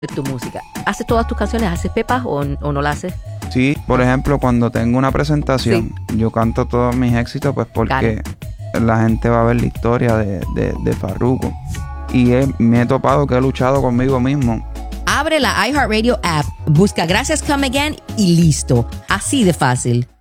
tu música. ¿Haces todas tus canciones? ¿Haces pepas o no las haces? Sí, por ejemplo, cuando tengo una presentación, yo canto todos mis éxitos, pues porque la gente va a ver la historia de Farruko. Y me he topado que he luchado conmigo mismo. Abre la iHeartRadio app, busca Gracias Come Again y listo. Así de fácil.